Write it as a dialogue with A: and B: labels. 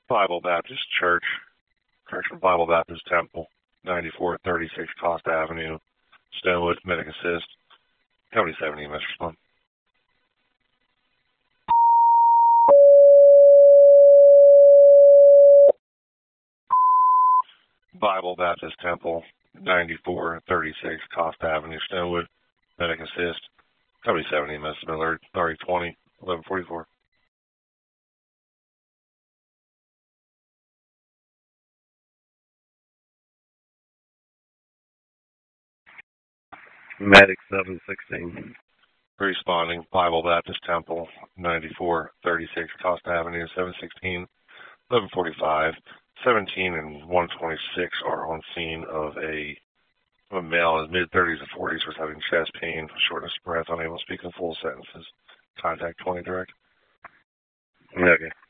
A: Bible Baptist Church, Correctional Bible Baptist Temple, 9436 Costa Avenue, Stonewood, Medic Assist, County 70, Mr. Sloan. Bible Baptist Temple, 9436 Costa Avenue, Stonewood, Medic Assist, County 70, Mr. Miller, Larry 20, 1144.
B: Medic 716.
A: Responding, Bible Baptist Temple, 9436 Costa Avenue, 716, 1145. 17 and 126 are on scene of a male in his mid-30s to 40s was having chest pain, shortness of breath, unable to speak in full sentences. Contact 20 direct.
B: Okay.